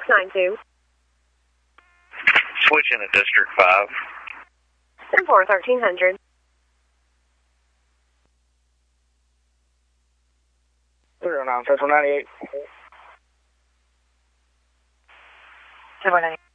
692. Switching to District 5. 1300. Central 98. 798.